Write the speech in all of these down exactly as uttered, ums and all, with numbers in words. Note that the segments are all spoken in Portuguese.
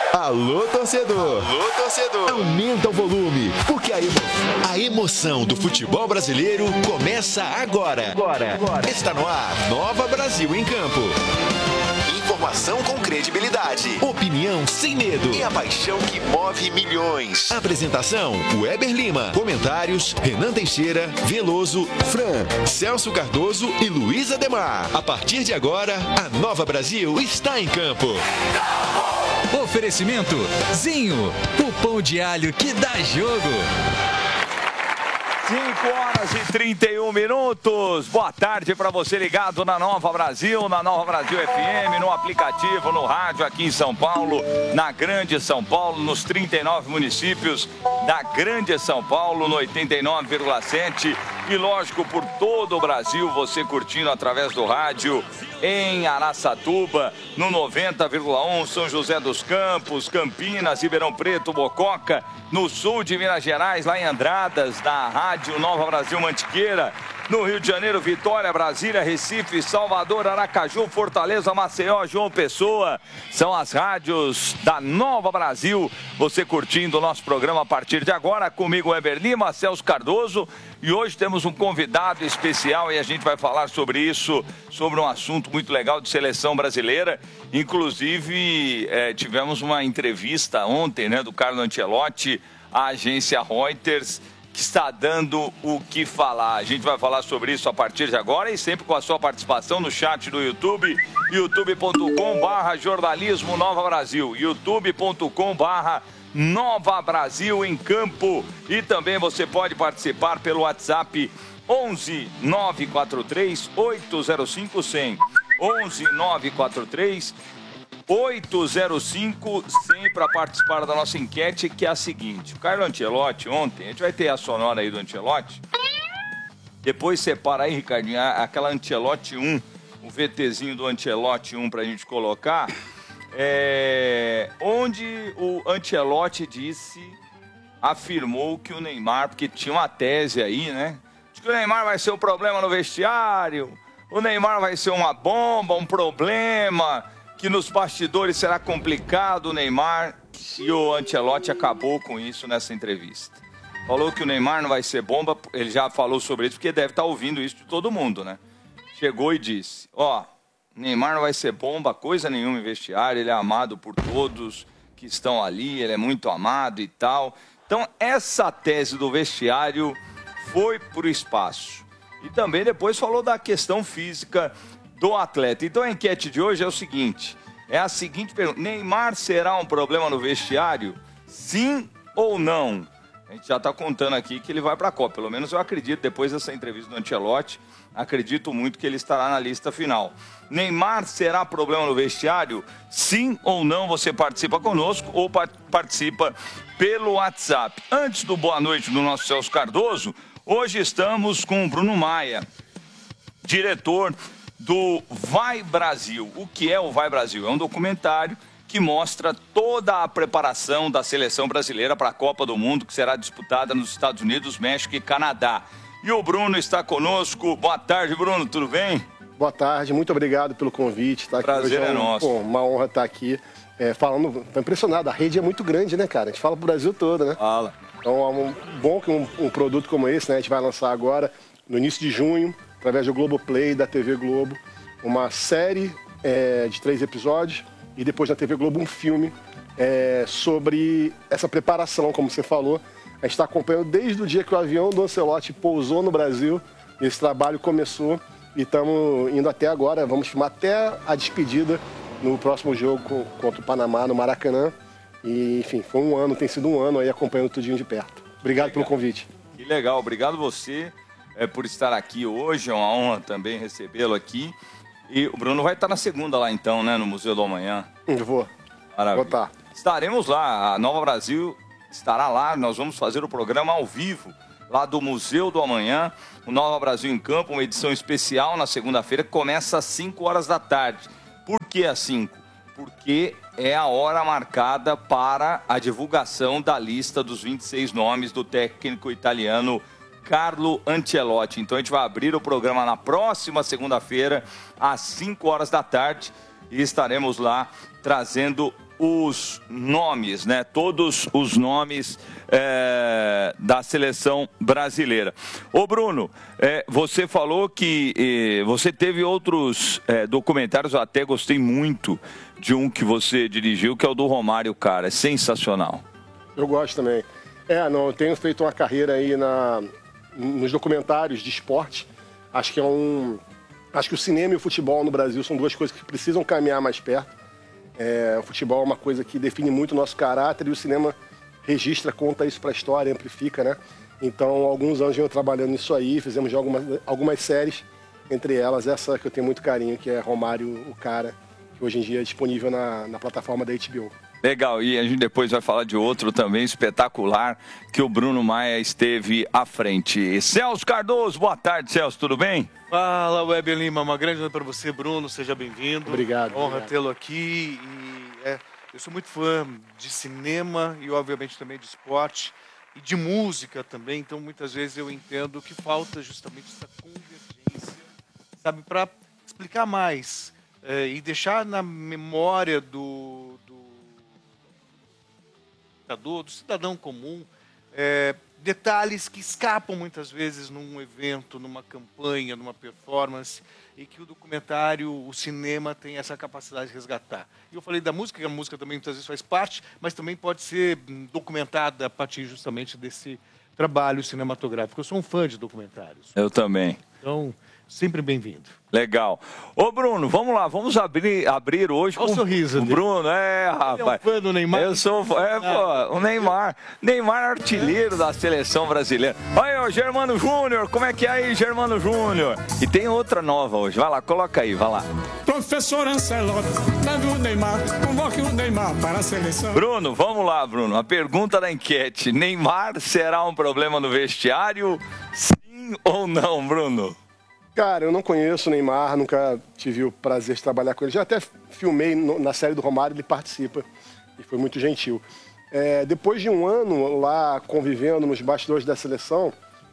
Alô, torcedor! Alô, torcedor! Aumenta o volume, porque a, emo... a emoção do futebol brasileiro começa agora. Agora. agora. Está no ar, Nova Brasil em Campo. Informação com credibilidade, opinião sem medo e a paixão que move milhões. Apresentação, Weber Lima. Comentários, Renan Teixeira, Veloso, Fran, Celso Cardoso e Luiz Ademar. A partir de agora, a Nova Brasil está em campo. Oferecimento Zinho, o pão de alho que dá jogo. cinco horas e trinta e um minutos. Boa tarde para você ligado na Nova Brasil, na Nova Brasil F M, no aplicativo, no rádio aqui em São Paulo, na Grande São Paulo, nos trinta e nove municípios da Grande São Paulo, no oitenta e nove vírgula sete e, lógico, por todo o Brasil, você curtindo através do rádio em Araçatuba, no noventa vírgula um, São José dos Campos, Campinas, Ribeirão Preto, Mococa, no sul de Minas Gerais, lá em Andradas, na Rádio Nova Brasil Mantiqueira, no Rio de Janeiro, Vitória, Brasília, Recife, Salvador, Aracaju, Fortaleza, Maceió, João Pessoa. São as rádios da Nova Brasil. Você curtindo o nosso programa a partir de agora, comigo Weber Lima, Celso Cardoso. E hoje temos um convidado especial e a gente vai falar sobre isso, sobre um assunto muito legal de seleção brasileira. Inclusive, é, tivemos uma entrevista ontem, né, do Carlo Ancelotti à agência Reuters, que está dando o que falar. A gente vai falar sobre isso a partir de agora e sempre com a sua participação no chat do YouTube, youtube ponto com barra jornalismo Nova Brasil, youtube ponto com barra Nova Brasil em Campo. E também você pode participar pelo WhatsApp onze nove quatro três oito zero cinco cem, onze nove quatro três oito zero cinco cem para participar da nossa enquete, que é a seguinte: o Carlo Ancelotti ontem, a gente vai ter a sonora aí do Ancelotti, depois separa aí, Ricardinho, aquela Ancelotti um, o VTzinho do Ancelotti um pra gente colocar, é, onde o Ancelotti disse, afirmou que o Neymar, porque tinha uma tese aí, né, de que o Neymar vai ser um problema no vestiário, o Neymar vai ser uma bomba, um problema, que nos bastidores será complicado o Neymar, e o Ancelotti acabou com isso nessa entrevista. Falou que o Neymar não vai ser bomba, ele já falou sobre isso, porque deve estar ouvindo isso de todo mundo, né? Chegou e disse, ó, Neymar não vai ser bomba, coisa nenhuma em vestiário, ele é amado por todos que estão ali, ele é muito amado e tal. Então, essa tese do vestiário foi para o espaço. E também depois falou da questão física do atleta. Então a enquete de hoje é o seguinte, é a seguinte pergunta: Neymar será um problema no vestiário? Sim ou não? A gente já está contando aqui que ele vai para a Copa, pelo menos eu acredito, depois dessa entrevista do Ancelotti, acredito muito que ele estará na lista final. Neymar será problema no vestiário? Sim ou não? Você participa conosco ou participa pelo WhatsApp. Antes do boa noite do nosso Celso Cardoso, hoje estamos com o Bruno Maia, diretor do Vai Brasil. O que é o Vai Brasil? É um documentário que mostra toda a preparação da seleção brasileira para a Copa do Mundo, que será disputada nos Estados Unidos, México e Canadá. E o Bruno está conosco. Boa tarde, Bruno, tudo bem? Boa tarde, muito obrigado pelo convite. Tá? Prazer é, um, é nosso. Pô, uma honra estar aqui é, falando. Estou impressionado, a rede é muito grande, né, cara? A gente fala pro Brasil todo, né? Fala. Então é um, bom que um, um produto como esse, né, a gente vai lançar agora, no início de junho, através do Globoplay, da T V Globo, uma série é, de três episódios e depois na T V Globo um filme é, sobre essa preparação, como você falou. A gente está acompanhando desde o dia que o avião do Ancelotti pousou no Brasil, esse trabalho começou e estamos indo até agora, vamos filmar até a despedida no próximo jogo contra o Panamá, no Maracanã. E, enfim, foi um ano, tem sido um ano aí acompanhando tudinho de perto. Obrigado pelo convite. Que legal, obrigado você é, por estar aqui hoje, é uma honra também recebê-lo aqui. E o Bruno vai estar na segunda lá então, né, no Museu do Amanhã. Eu vou. Maravilha. Vou estar. Estaremos lá, a Nova Brasil estará lá, nós vamos fazer o programa ao vivo, lá do Museu do Amanhã, o Nova Brasil em Campo, uma edição especial na segunda-feira, que começa às cinco horas da tarde. Por que às cinco? Porque é a hora marcada para a divulgação da lista dos vinte e seis nomes do técnico italiano Carlo Ancelotti. Então a gente vai abrir o programa na próxima segunda-feira, às cinco horas da tarde, e estaremos lá trazendo os nomes, né? Todos os nomes é, da seleção brasileira. Ô Bruno, é, você falou que é, você teve outros é, documentários, eu até gostei muito de um que você dirigiu, que é o do Romário, cara, é sensacional. Eu gosto também. É, não, eu tenho feito uma carreira aí na, nos documentários de esporte. Acho que é um... Acho que o cinema e o futebol no Brasil são duas coisas que precisam caminhar mais perto. É, o futebol é uma coisa que define muito o nosso caráter e o cinema registra, conta isso para a história, amplifica, né? Então, há alguns anos eu trabalhando nisso aí, fizemos já algumas, algumas séries, entre elas essa que eu tenho muito carinho, que é Romário, o Cara, que hoje em dia é disponível na, na plataforma da H B O. Legal, e a gente depois vai falar de outro também espetacular, que o Bruno Maia esteve à frente. Celso Cardoso, boa tarde, Celso, tudo bem? Fala, Weber Lima, uma grande noite para você, Bruno, seja bem-vindo. Obrigado. Honra tê-lo aqui. E, é, eu sou muito fã de cinema e, obviamente, também de esporte e de música também, então muitas vezes eu entendo que falta justamente essa convergência, sabe, para explicar mais é, e deixar na memória do, do, do cidadão comum é, detalhes que escapam muitas vezes num evento, numa campanha, numa performance, e que o documentário, o cinema tem essa capacidade de resgatar. E eu falei da música, que a música também muitas vezes faz parte, mas também pode ser documentada a partir justamente desse trabalho cinematográfico. Eu sou um fã de documentários. Eu também. Então, sempre bem-vindo. Legal. Ô, Bruno, vamos lá, vamos abrir, abrir hoje Olha com o sorriso o dele. Bruno. É, rapaz. Ele é um fã do Neymar. Eu sou, é, pô, o Neymar. Neymar artilheiro da seleção brasileira. Olha aí, o Germano Júnior, como é que é aí, Germano Júnior? E tem outra nova hoje, vai lá, coloca aí, vai lá. Professor Ancelotti, leve o Neymar, convoque o Neymar para a seleção. Bruno, vamos lá, Bruno, a pergunta da enquete. Neymar será um problema no vestiário? Sim ou não, Bruno? Cara, eu não conheço o Neymar, nunca tive o prazer de trabalhar com ele. Já até filmei no, na série do Romário, ele participa e foi muito gentil. É, depois de um ano lá convivendo nos bastidores da seleção,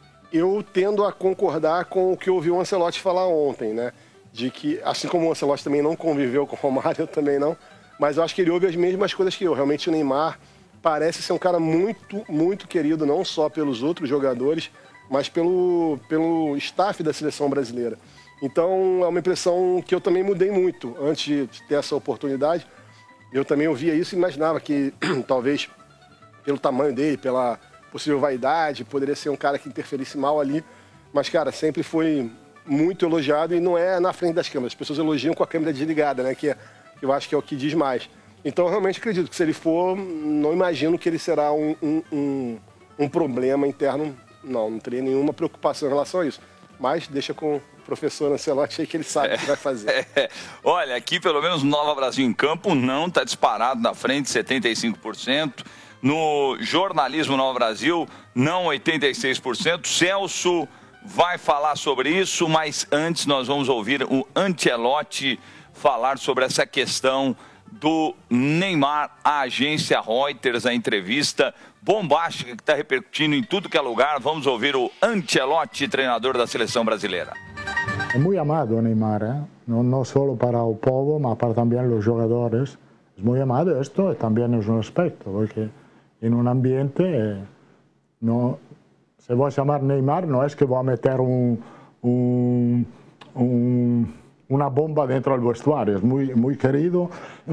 eu tendo a concordar com o que eu ouvi o Ancelotti falar ontem, né? De que, assim como o Ancelotti também não conviveu com o Romário, eu também não, mas eu acho que ele ouve as mesmas coisas que eu. Realmente o Neymar parece ser um cara muito, muito querido, não só pelos outros jogadores, mas pelo, pelo staff da seleção brasileira. Então, é uma impressão que eu também mudei muito. Antes de ter essa oportunidade, eu também ouvia isso e imaginava que, talvez, pelo tamanho dele, pela possível vaidade, poderia ser um cara que interferisse mal ali. Mas, cara, sempre foi muito elogiado e não é na frente das câmeras. As pessoas elogiam com a câmera desligada, né? Que, é, que eu acho que é o que diz mais. Então, eu realmente acredito que se ele for, não imagino que ele será um, um, um, um problema interno. Não, não teria nenhuma preocupação em relação a isso. Mas deixa com o professor Ancelotti aí que ele sabe o que vai fazer. É, olha, aqui pelo menos Nova Brasil em Campo não está disparado na frente, setenta e cinco por cento. No jornalismo Nova Brasil, não oitenta e seis por cento. Celso vai falar sobre isso, mas antes nós vamos ouvir o Ancelotti falar sobre essa questão do Neymar, a agência Reuters, a entrevista bombástica que está repercutindo em tudo que é lugar. Vamos ouvir o Ancelotti, treinador da seleção brasileira. É muito amado Neymar, ¿eh? no, no solo para o povo, mas para também os jogadores. É muito amado, esto também é um aspecto, porque em um ambiente, eh, no, se vou chamar Neymar, não é que vou meter um, um, um una bomba dentro del vestuario. Es muy, muy querido,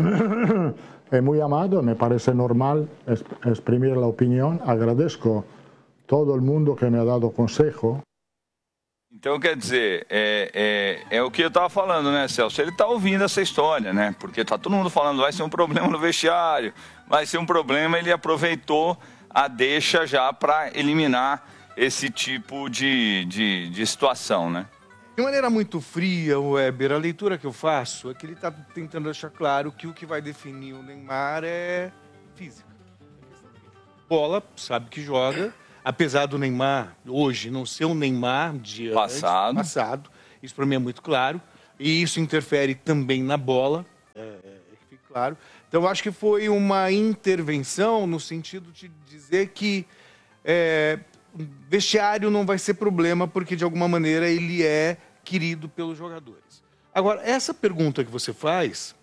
es muy amado, me parece normal exprimir la opinión. Agradezco todo el mundo que me ha dado consejo. Então, quer dizer, é, é, é o que eu estava falando, né, Celso? Ele está ouvindo essa história, né? Porque está todo mundo falando, vai ser um problema no vestiário, vai ser um problema, ele aproveitou a deixa já para eliminar esse tipo de, de, de situação, né? De maneira muito fria, Weber, a leitura que eu faço é que ele está tentando deixar claro que o que vai definir o Neymar é física. Bola, sabe que joga, apesar do Neymar hoje não ser um Neymar de passado, antes, passado, isso para mim é muito claro, e isso interfere também na bola, é, é, que fique claro. Então eu acho que foi uma intervenção no sentido de dizer que é, vestiário não vai ser problema, porque de alguma maneira ele é querido pelos jogadores. Agora, essa pergunta que você faz,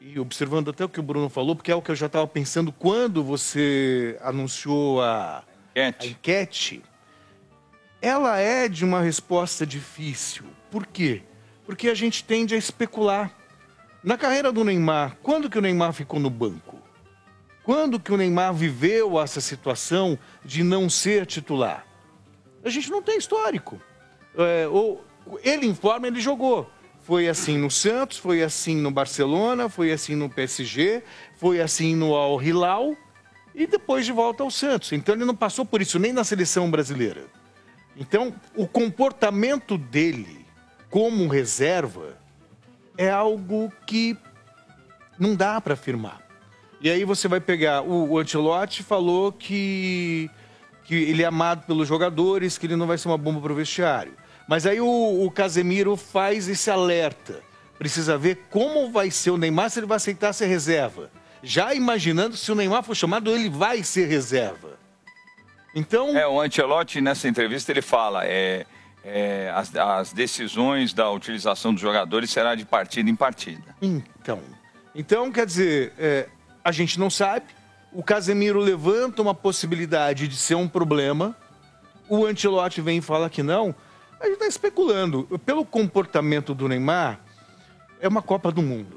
e observando até o que o Bruno falou, porque é o que eu já estava pensando quando você anunciou a, a enquete, ela é de uma resposta difícil. Por quê? Porque a gente tende a especular. Na carreira do Neymar, quando que o Neymar ficou no banco? Quando que o Neymar viveu essa situação de não ser titular? A gente não tem histórico. É, ou, ele informa, ele jogou. Foi assim no Santos, foi assim no Barcelona, foi assim no P S G, foi assim no Al Hilal e depois de volta ao Santos. Então ele não passou por isso nem na seleção brasileira. Então o comportamento dele como reserva é algo que não dá para afirmar. E aí você vai pegar, o, o Ancelotti falou que, que ele é amado pelos jogadores, que ele não vai ser uma bomba para o vestiário. Mas aí o, o Casemiro faz esse alerta. Precisa ver como vai ser o Neymar, se ele vai aceitar ser reserva. Já imaginando, se o Neymar for chamado, ele vai ser reserva. Então... É, o Ancelotti, nessa entrevista, ele fala... É... É, as, as decisões da utilização dos jogadores será de partida em partida. Então, então quer dizer, é, a gente não sabe, o Casemiro levanta uma possibilidade de ser um problema, o Ancelotti vem e fala que não, a gente está especulando. Pelo comportamento do Neymar, é uma Copa do Mundo.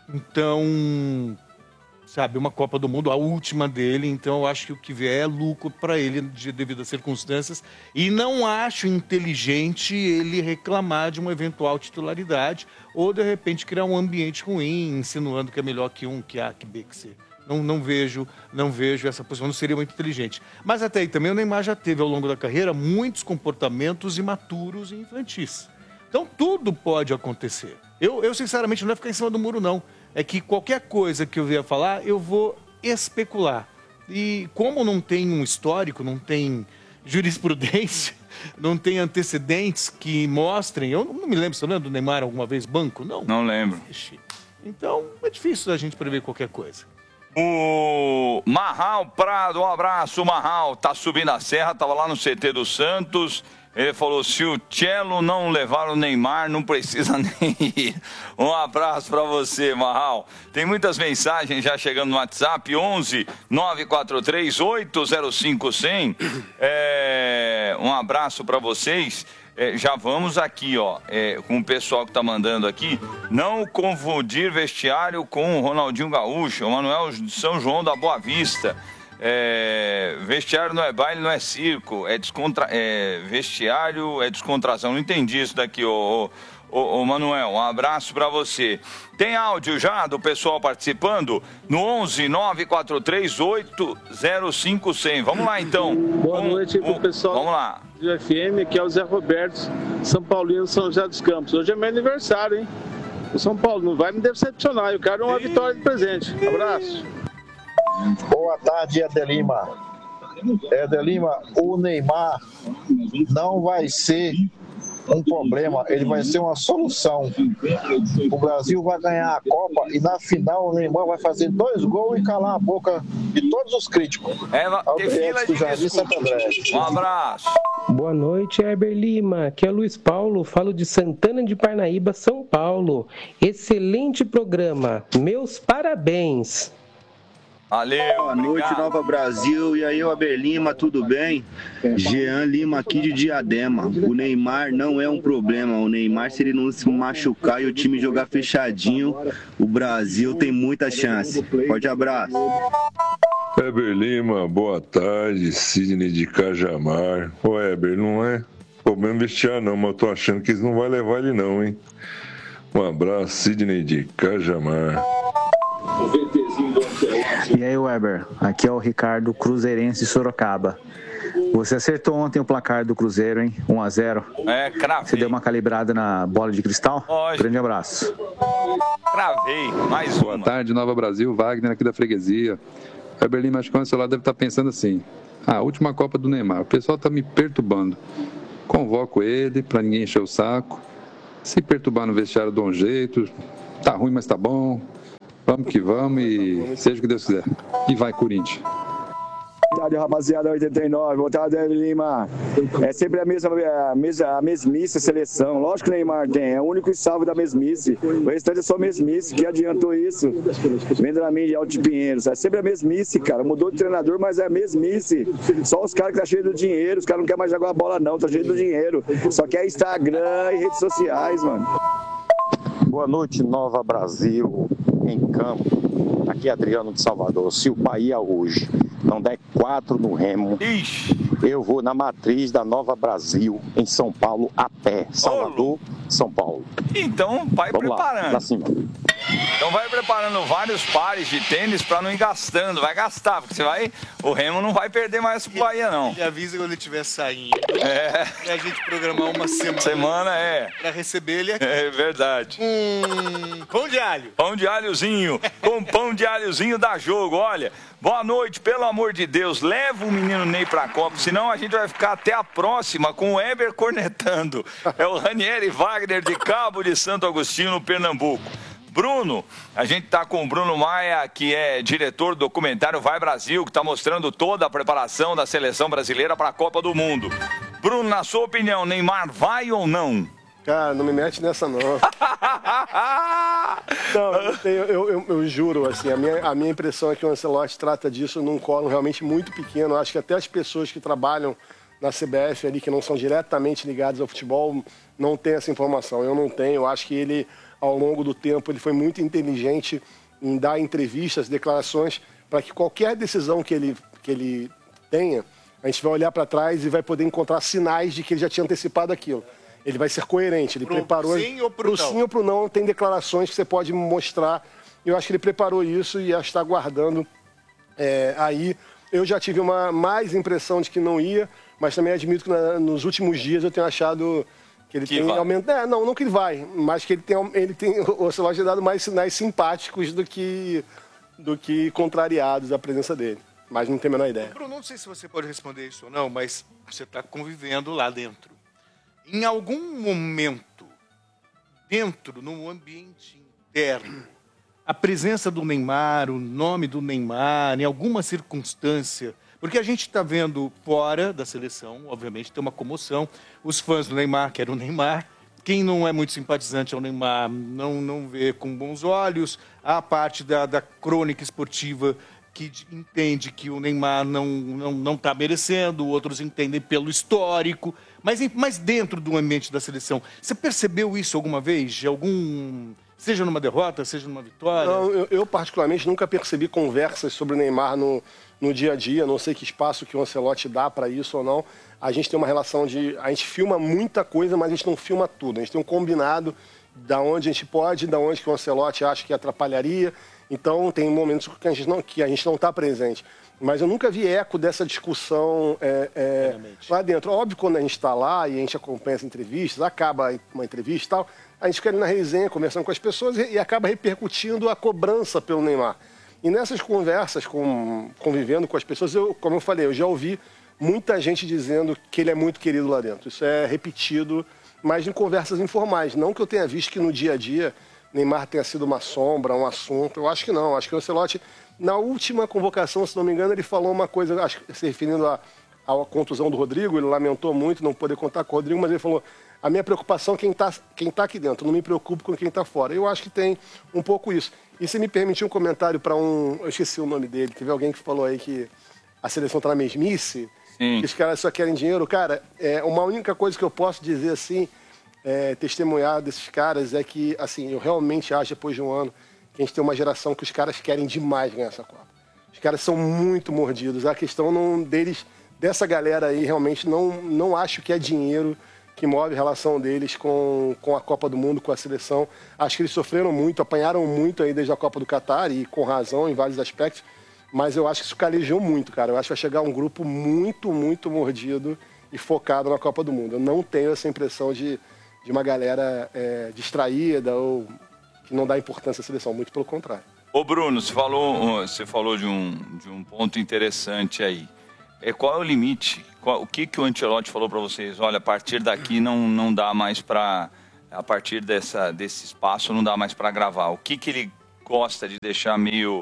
Então, sabe, uma Copa do Mundo, a última dele, então eu acho que o que vier é lucro para ele de, devido às circunstâncias, e não acho inteligente ele reclamar de uma eventual titularidade ou de repente criar um ambiente ruim, insinuando que é melhor que um, que A, que B, que C. Não, não vejo, não vejo essa posição, não seria muito inteligente. Mas até aí também o Neymar já teve ao longo da carreira muitos comportamentos imaturos e infantis. Então tudo pode acontecer. Eu, eu sinceramente não é ficar em cima do muro não. É que qualquer coisa que eu vier falar, eu vou especular. E como não tem um histórico, não tem jurisprudência, não tem antecedentes que mostrem... Eu não me lembro, você lembra do Neymar alguma vez banco? Não. Não lembro. Então, é difícil a gente prever qualquer coisa. O Marral Prado, um abraço, Marral. Tá subindo a serra, tava lá no C T do Santos... Ele falou, se o Cello não levar o Neymar, não precisa nem ir. Um abraço para você, Marral. Tem muitas mensagens já chegando no WhatsApp, onze nove quatro três oito zero cinco cem. É, um abraço para vocês. É, já vamos aqui, ó, é, com o pessoal que tá mandando aqui. Não confundir vestiário com o Ronaldinho Gaúcho, o Manuel de São João da Boa Vista. É, vestiário não é baile, não é circo, é, descontra, é vestiário, é descontração. Não entendi isso daqui, ô, ô, ô Manuel. Um abraço pra você. Tem áudio já do pessoal participando? No onze nove quatro três oito zero cinco cem. Vamos lá então. Boa um, noite pro um, pessoal. Vamos lá. Do F M, aqui é o Zé Roberto, São Paulino, São José dos Campos. Hoje é meu aniversário, hein? O São Paulo não vai me decepcionar. Eu quero uma vitória de presente. Abraço. Boa tarde, Edelima. Edelima, o Neymar não vai ser um problema, ele vai ser uma solução. O Brasil vai ganhar a Copa e na final o Neymar vai fazer dois gols e calar a boca de todos os críticos. É, tem fila de discurso. Um abraço. Boa noite, Heber Lima. Aqui é Luiz Paulo, falo de Santana de Parnaíba, São Paulo. Excelente programa, meus parabéns. Valeu, boa noite, obrigado. Nova Brasil. E aí, Heber Lima, tudo bem? Jean Lima aqui de Diadema. O Neymar não é um problema. O Neymar, se ele não se machucar e o time jogar fechadinho, o Brasil tem muita chance. Forte abraço. Heber Lima, boa tarde. Sidney de Cajamar. Ô, Heber, não é problema vestiário não, mas eu tô achando que eles não vão levar ele não, hein? Um abraço, Sidney de Cajamar. E aí, Weber, aqui é o Ricardo, cruzeirense de Sorocaba. Você acertou ontem o placar do Cruzeiro, hein? um a zero. É, cravei. Você deu uma calibrada na bola de cristal? Lógico. Grande abraço. Cravei, mais uma. Boa tarde, Nova Brasil, Wagner aqui da Freguesia. Weber Lima, acho que o celular deve estar pensando assim. Ah, a última Copa do Neymar, o pessoal está me perturbando. Convoco ele para ninguém encher o saco. Se perturbar no vestiário, dou um jeito. Tá ruim, mas tá bom. Vamos que vamos e seja o que Deus quiser. E vai, Corinthians. tarde, rapaziada oitenta e nove. Boa tarde, Lima. É sempre a mesma, a mesma a mesmice a seleção. Lógico que o Neymar tem, é o único salvo da mesmice. O restante é só mesmice. Que adiantou isso? Vendo na mídia Alto de Pinheiros. É sempre a mesmice, cara. Mudou de treinador, mas é a mesmice. Só os caras que tá cheio do dinheiro. Os caras não querem mais jogar bola, não. Tá cheio do dinheiro. Só quer Instagram e redes sociais, mano. Boa noite, Nova Brasil, em campo. Aqui é Adriano de Salvador. Se o Bahia hoje não der quatro no Remo, Ixi. eu vou na matriz da Nova Brasil, em São Paulo, a pé. Salvador, São Paulo. Então, vai Vamos preparando. Lá, pra cima. Então vai preparando vários pares de tênis para não ir gastando. Vai gastar, porque você vai... O Remo não vai perder mais pro Bahia, não. Ele avisa quando ele estiver saindo. É. Pra gente programar uma semana. Semana, é. Pra receber ele aqui. É verdade. Hum, pão de alho. Pão de alhozinho. Com pão de alhozinho dá jogo. Olha, boa noite, pelo amor de Deus. Leva o menino Ney pra Copa, senão a gente vai ficar até a próxima com o Eber cornetando. É o Ranieri Wagner de Cabo de Santo Agostinho, Pernambuco. Bruno, a gente está com o Bruno Maia, que é diretor do documentário Vai Brasil, que está mostrando toda a preparação da seleção brasileira para a Copa do Mundo. Bruno, na sua opinião, Neymar vai ou não? Cara, não me mete nessa não. Não, eu, tenho, eu, eu, eu juro, assim, a minha, a minha impressão é que o Ancelotti trata disso num colo realmente muito pequeno. Eu acho que até as pessoas que trabalham na C B F ali, que não são diretamente ligadas ao futebol, não têm essa informação. Eu não tenho, eu acho que ele... Ao longo do tempo, ele foi muito inteligente em dar entrevistas, declarações, para que qualquer decisão que ele, que ele tenha, a gente vai olhar para trás e vai poder encontrar sinais de que ele já tinha antecipado aquilo. Ele vai ser coerente, ele pro preparou... sim ou pro, pro não? sim ou pro não, tem declarações que você pode mostrar. Eu acho que ele preparou isso e já está guardando é, aí. Eu já tive uma mais impressão de que não ia, mas também admito que na, nos últimos dias eu tenho achado... Que ele que tem aumentado. É, não, não que ele vai, mas que ele tem, ele tem o Ancelotti dado mais sinais simpáticos do que, do que contrariados à presença dele. Mas não tenho a menor ideia. Bruno, não sei se você pode responder isso ou não, mas você está convivendo lá dentro. Em algum momento, dentro, no ambiente interno, a presença do Neymar, o nome do Neymar, em alguma circunstância... Porque a gente está vendo fora da seleção, obviamente, tem uma comoção. Os fãs do Neymar querem o Neymar. Quem não é muito simpatizante ao Neymar não, não vê com bons olhos. Há parte da, da crônica esportiva que entende que o Neymar não não não está merecendo, outros entendem pelo histórico. Mas, mas dentro do ambiente da seleção, você percebeu isso alguma vez? De algum... Seja numa derrota, seja numa vitória? Não, eu, eu particularmente nunca percebi conversas sobre o Neymar no, no dia a dia, não sei que espaço que o Ancelotti dá para isso ou não. A gente tem uma relação de... A gente filma muita coisa, mas a gente não filma tudo. A gente tem um combinado da onde a gente pode, da onde que o Ancelotti acha que atrapalharia. Então tem momentos que a gente não que a gente não está presente. Mas eu nunca vi eco dessa discussão é, é, lá dentro. Óbvio, quando a gente está lá e a gente acompanha as entrevistas, acaba uma entrevista e tal, a gente fica ali na resenha, conversando com as pessoas e, e acaba repercutindo a cobrança pelo Neymar. E nessas conversas, com, convivendo com as pessoas, eu, como eu falei, eu já ouvi muita gente dizendo que ele é muito querido lá dentro. Isso é repetido, mas em conversas informais. Não que eu tenha visto que no dia a dia Neymar tenha sido uma sombra, um assunto. Eu acho que não. Acho que o Ancelotti, na última convocação, se não me engano, ele falou uma coisa, acho que se referindo à, à contusão do Rodrigo, ele lamentou muito não poder contar com o Rodrigo, mas ele falou... A minha preocupação é quem está quem tá aqui dentro, não me preocupo com quem está fora. Eu acho que tem um pouco isso. E se me permitir um comentário para um... Eu esqueci o nome dele. Teve alguém que falou aí que a seleção está na mesmice, Sim. que os caras só querem dinheiro. Cara, é, uma única coisa que eu posso dizer assim, é, testemunhar desses caras, é que, assim, eu realmente acho, depois de um ano, que a gente tem uma geração que os caras querem demais ganhar essa Copa. Os caras são muito mordidos. A questão não, deles, dessa galera aí, realmente, não, não acho que é dinheiro que move a relação deles com, com a Copa do Mundo, com a seleção. Acho que eles sofreram muito, apanharam muito aí desde a Copa do Catar, e com razão em vários aspectos, mas eu acho que isso calejou muito, cara. Eu acho que vai chegar um grupo muito, muito mordido e focado na Copa do Mundo. Eu não tenho essa impressão de, de uma galera é, distraída ou que não dá importância à seleção, muito pelo contrário. Ô Bruno, você falou, você falou de, um, de um ponto interessante aí. É, qual é o limite? Qual, o que, que o Ancelotti falou para vocês? Olha, a partir daqui não, não dá mais para... A partir dessa, desse espaço não dá mais para gravar. O que, que ele gosta de deixar meio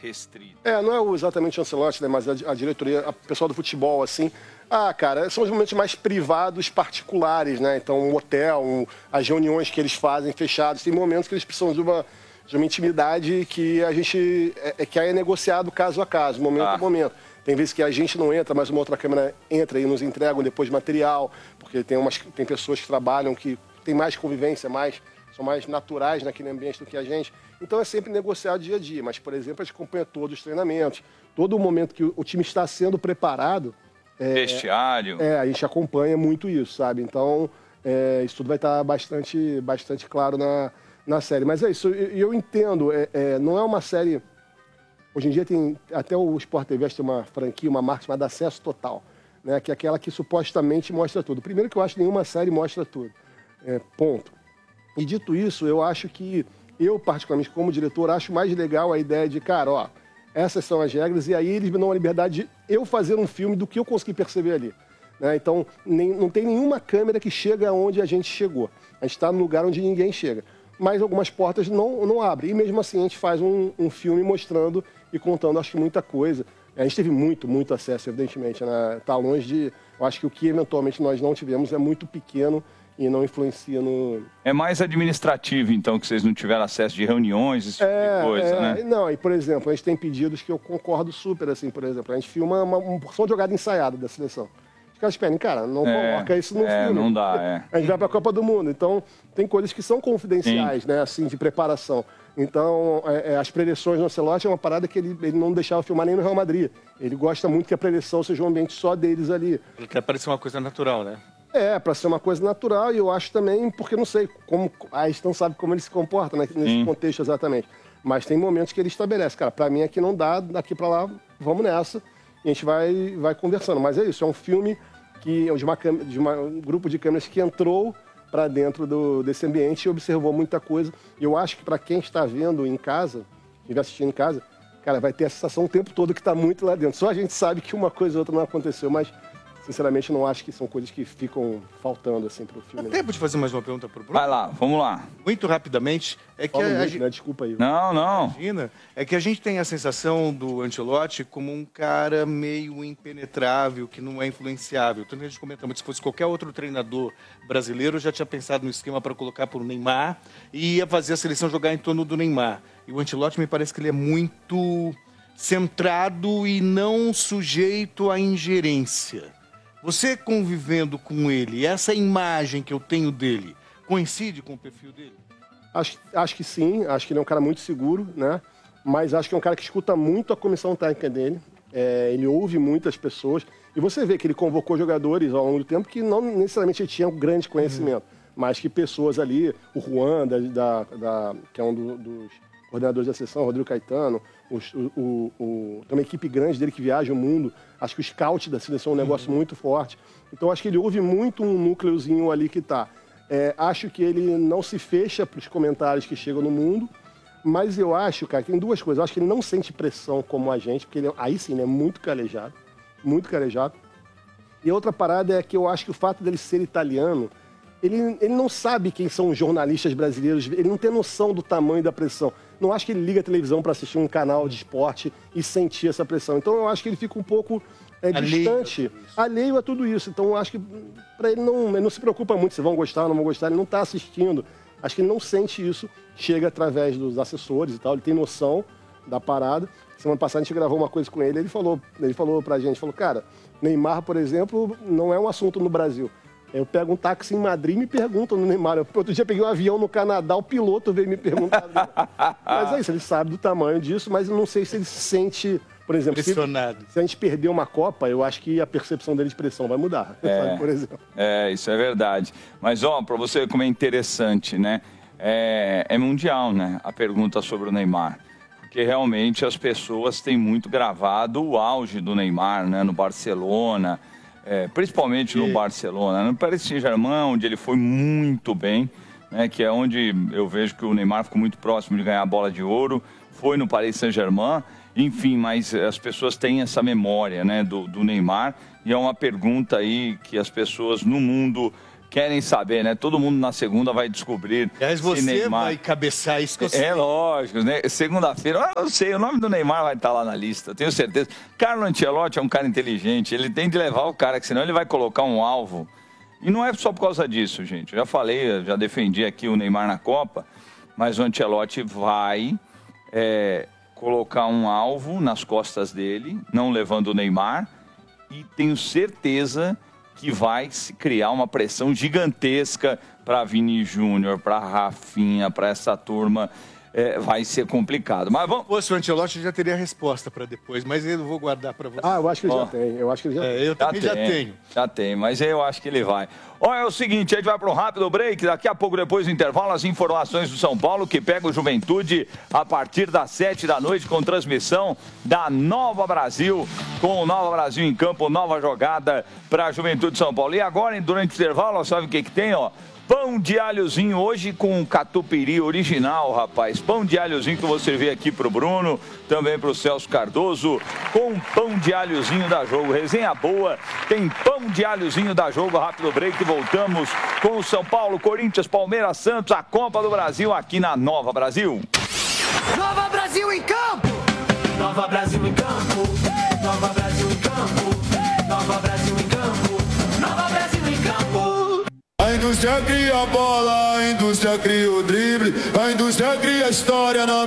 restrito. É, não é exatamente o Ancelotti, né, mas a, a diretoria, a pessoal do futebol, assim. Ah, cara, são os momentos mais privados, particulares, né? Então, um hotel, um, as reuniões que eles fazem fechados, tem momentos que eles precisam de uma, de uma intimidade que a gente, é, que aí é negociado caso a caso, momento ah. a momento. Tem vezes que a gente não entra, mas uma outra câmera entra e nos entregam depois material, porque tem, umas, tem pessoas que trabalham que tem mais convivência, mais, são mais naturais naquele ambiente do que a gente. Então é sempre negociado dia a dia, mas, por exemplo, a gente acompanha todos os treinamentos, todo o momento que o time está sendo preparado. É, Vestiário. É, a gente acompanha muito isso, sabe? Então, é, isso tudo vai estar bastante, bastante claro na, na série. Mas é isso, e eu, eu entendo, é, é, não é uma série... Hoje em dia tem, até o Sport T V tem uma franquia, uma marca chamada Acesso Total, né? Que é aquela que supostamente mostra tudo. Primeiro que eu acho que nenhuma série mostra tudo, é, ponto. E dito isso, eu acho que, eu particularmente como diretor, acho mais legal a ideia de, cara, ó, essas são as regras, e aí eles me dão a liberdade de eu fazer um filme do que eu consegui perceber ali. Né? Então, nem, não tem nenhuma câmera que chega onde a gente chegou. A gente está num lugar onde ninguém chega. Mas algumas portas não, não abrem. E mesmo assim a gente faz um, um filme mostrando e contando, acho que muita coisa. A gente teve muito, muito acesso, evidentemente. Né? Tá longe de... Eu acho que o que eventualmente nós não tivemos é muito pequeno e não influencia no... É mais administrativo, então, que vocês não tiveram acesso de reuniões, esse tipo é, de coisa, é, né? Não, e por exemplo, a gente tem pedidos que eu concordo super, assim, por exemplo. A gente filma uma, uma porção de jogada ensaiada da seleção. Os caras pedem, cara, não É, coloca isso no é, filme. não dá, é. A gente vai pra Copa do Mundo, então tem coisas que são confidenciais, né, assim, de preparação. Então, é, é, as preleções no Ancelotti é uma parada que ele, ele não deixava filmar nem no Real Madrid. Ele gosta muito que a preleção seja um ambiente só deles ali. Ele quer parecer uma coisa natural, né? É, para ser uma coisa natural, e eu acho também, porque não sei, como a gente não sabe como ele se comporta, né, nesse Sim. contexto exatamente. Mas tem momentos que ele estabelece, cara, para mim aqui não dá, daqui para lá, vamos nessa, e a gente vai, vai conversando. Mas é isso, é um filme que, de, uma, de uma, um grupo de câmeras que entrou para dentro do, desse ambiente e observou muita coisa. E eu acho que para quem está vendo em casa, quem estiver assistindo em casa, cara, vai ter a sensação o tempo todo que está muito lá dentro. Só a gente sabe que uma coisa ou outra não aconteceu, mas... Sinceramente, não acho que são coisas que ficam faltando, assim, pro filme. Dá tempo de fazer mais uma pergunta pro Bruno? Vai lá, vamos lá. Muito rapidamente. É que Fala a, muito, a gente... né? Desculpa aí. Não, não. Imagina. É que a gente tem a sensação do Ancelotti como um cara meio impenetrável, que não é influenciável. Tanto que a gente comenta muito, se fosse qualquer outro treinador brasileiro, já tinha pensado no esquema para colocar pro Neymar e ia fazer a seleção jogar em torno do Neymar. E o Ancelotti me parece que ele é muito centrado e não sujeito à ingerência. Você convivendo com ele, essa imagem que eu tenho dele, coincide com o perfil dele? Acho, acho que sim, acho que ele é um cara muito seguro, né? Mas acho que é um cara que escuta muito a comissão técnica dele, é, ele ouve muitas pessoas, e você vê que ele convocou jogadores ao longo do tempo que não necessariamente ele tinha um grande conhecimento, uhum. mas que pessoas ali, o Juan, da, da, da, que é um do, dos coordenadores da seleção, Rodrigo Caetano, os, o, o, o, tem uma equipe grande dele que viaja o mundo. Acho que o scout da seleção é um negócio uhum. muito forte. Então, acho que ele ouve muito um núcleozinho ali que está. É, acho que ele não se fecha para os comentários que chegam no mundo, mas eu acho, cara, que tem duas coisas. Eu acho que ele não sente pressão como a gente, porque ele, aí sim, ele é muito calejado, muito calejado. E a outra parada é que eu acho que o fato dele ser italiano, ele, ele não sabe quem são os jornalistas brasileiros, ele não tem noção do tamanho da pressão. Não acho que ele liga a televisão para assistir um canal de esporte e sentir essa pressão. Então eu acho que ele fica um pouco é, distante, alheio a tudo isso. Então eu acho que para ele não, ele não se preocupa muito se vão gostar ou não vão gostar, ele não está assistindo. Acho que ele não sente isso, chega através dos assessores e tal, ele tem noção da parada. Semana passada a gente gravou uma coisa com ele, ele falou, ele falou pra gente, falou, cara, Neymar, por exemplo, não é um assunto no Brasil. Eu pego um táxi em Madrid e me perguntam no Neymar. Eu, outro dia peguei um avião no Canadá, o piloto veio me perguntar. Mas é isso, ele sabe do tamanho disso, mas eu não sei se ele se sente, por exemplo, se, se a gente perder uma Copa, eu acho que a percepção dele de pressão vai mudar, é, sabe, por exemplo. É, isso é verdade. Mas, ó, para você ver como é interessante, né? É, é mundial, né? A pergunta sobre o Neymar. Porque realmente as pessoas têm muito gravado o auge do Neymar, né? No Barcelona... É, principalmente no Barcelona, no Paris Saint-Germain, onde ele foi muito bem, né, que é onde eu vejo que o Neymar ficou muito próximo de ganhar a bola de ouro, foi no Paris Saint-Germain, enfim, mas as pessoas têm essa memória, né, do, do Neymar, e é uma pergunta aí que as pessoas no mundo querem saber, né? Todo mundo na segunda vai descobrir. Aliás, você se Neymar... vai cabeçar isso que eu sei. É lógico, né? Segunda-feira, eu não sei, o nome do Neymar vai estar lá na lista, tenho certeza. Carlo Ancelotti é um cara inteligente, ele tem de levar o cara, que senão ele vai colocar um alvo. E não é só por causa disso, gente. Eu já falei, eu já defendi aqui o Neymar na Copa, mas o Ancelotti vai é, colocar um alvo nas costas dele, não levando o Neymar, e tenho certeza que vai se criar uma pressão gigantesca para Vini Júnior, para Rafinha, para essa turma. É, vai ser complicado. Mas vamos... Se fosse o Ancelotti, eu já teria a resposta para depois, mas eu vou guardar para você. Ah, eu acho que ele Ó, já tem. Eu acho que ele já é, tem. Eu também já, já tem, tenho. Já tem, mas eu acho que ele vai. Olha, é o seguinte, a gente vai para um rápido break, daqui a pouco, depois do intervalo, as informações do São Paulo, que pega o Juventude a partir das sete da noite, com transmissão da Nova Brasil, com o Nova Brasil em campo, nova jogada para a Juventude de São Paulo. E agora, durante o intervalo, sabe o que que tem, ó? Pão de alhozinho hoje com catupiry original, rapaz. Pão de alhozinho que eu vou servir aqui pro Bruno, também pro Celso Cardoso, com pão de alhozinho da Jogo. Resenha boa, tem pão de alhozinho da Jogo. Rápido break e voltamos com o São Paulo, Corinthians, Palmeiras, Santos, a Copa do Brasil aqui na Nova Brasil. Nova Brasil em campo! Nova Brasil em campo! Nova Brasil em campo! Nova Brasil em campo! Nova Brasil em campo! A indústria cria a bola, a indústria cria o drible, a indústria cria a história na